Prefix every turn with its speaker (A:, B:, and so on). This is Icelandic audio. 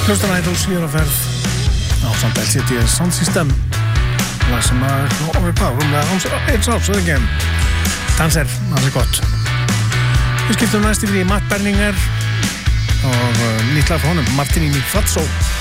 A: Hlustan Idols hér á ferð á samt LCD Sound System lag sem að rúmlega eins árs eða ekki Dancer, það gott Við skiptum næst yfir í Matt Berninger og nýtt lag frá honum Martini Fazzo